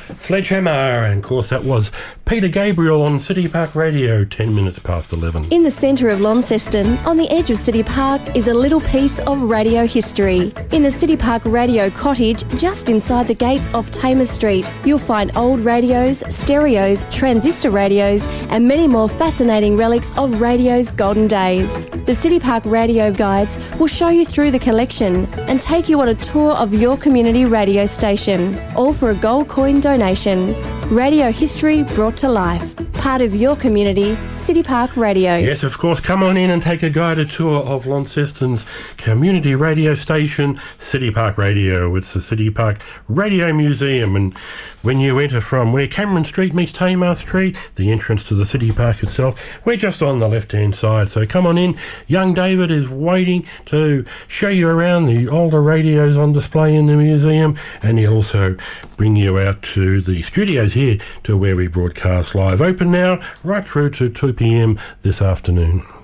Sledgehammer, and of course that was Peter Gabriel on City Park Radio, 10 minutes past 11. In the centre of Launceston, on the edge of City Park, is a little piece of radio history. In the City Park Radio Cottage, just inside the gates off Tamer Street, you'll find old radios, stereos, transistor radios, and many more fascinating relics of radio's golden days. The City Park Radio Guides will show you through the collection and take you on a tour of your community radio station, all for a gold coin donation. Radio history brought to life. Part of your community, City Park Radio. Yes, of course. Come on in and take a guided tour of Launceston's community radio station, City Park Radio. It's the City Park Radio Museum, and when you enter from where Cameron Street meets Tamar Street, the entrance to the City Park itself, we're just on the left-hand side. So come on in. Young David is waiting to show you around the older radios on display in the museum, and he'll also bring you out to the studios here to where we broadcast live. Open now, right through to 2 p.m. this afternoon.